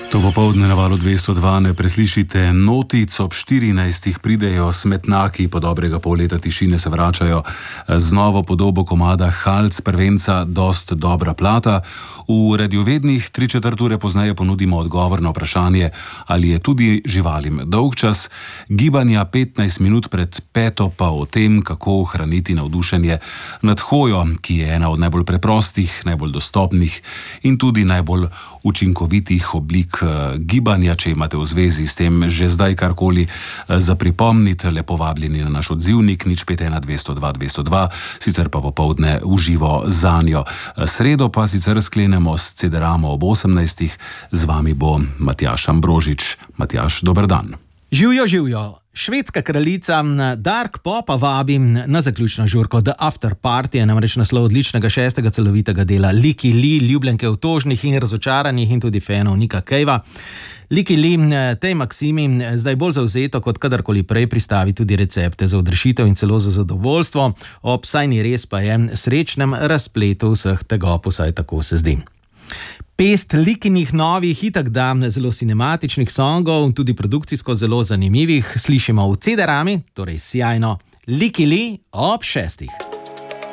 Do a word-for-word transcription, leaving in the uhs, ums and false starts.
To popoldne na Valu dvesto dva ne preslišite notic, ob štirinajstih pridejo smetnaki, po dobrega pol leta tišine se vračajo z novo podobo komada Halc prvenca Dost dobra plata. V radiovednih tri četrt ure pozneje ponudimo odgovor na vprašanje, ali je tudi živalim dolgčas. Gibanja petnajst minut pred peto pa o tem, kako ohraniti navdušenje nad hojo, ki je ena od najbolj preprostih, najbolj dostopnih in tudi najbolj učinkovitih oblik gibanja. Če imate v zvezi s tem že zdaj karkoli za pripomniti, lepo vabljeni na naš odzivnik nič pet ena dvesto dva dvesto dva, sicer pa popoldne v živo zanjo. Sredo pa sicer sklenemo s Cederamo ob osemnajstih. Z vami bo Matjaž Ambrožič. Matjaž, dober dan. Živjo, živjo. Švedska kraljica Dark Popa vabi na zaključno žurko The After Party, je namreč naslov odličnega šestega celovitega dela Liki Lee, ljubljenke otožnih in razočaranih in tudi fanov Nika Cavea. Liki Lee tej maksimi zdaj bolj zavzeto kot kadarkoli prej pristavi tudi recepte za odrešitev in celo za zadovoljstvo, ob saj ni res pa je srečnem razpletu vseh tegob, vsaj tako se zdi. Pest Likinih novih, itak da zelo cinematičnih songov, tudi produkcijsko zelo zanimivih, slišimo v Cederami, torej sjajno Liki Lee ob šestih.